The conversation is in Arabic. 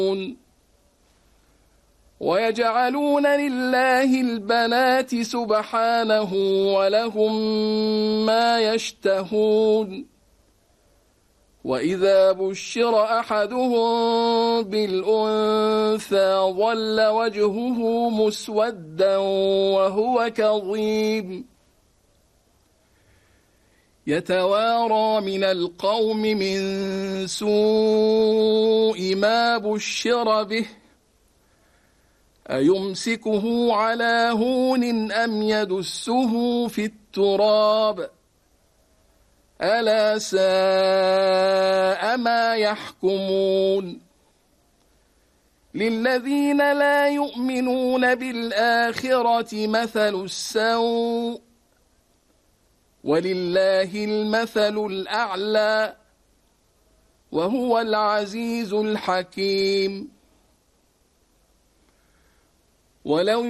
ويجعلون لله البنات سبحانه ولهم ما يشتهون وإذا بشر أحدهم بالأنثى ظل وجهه مسودا وهو كظيم يتوارى من القوم من سوء ما بشر به أيمسكه على هون أم يدسه في التراب ألا ساء ما يحكمون للذين لا يؤمنون بالآخرة مثل السوء ولله المثل الأعلى وهو العزيز الحكيم ولو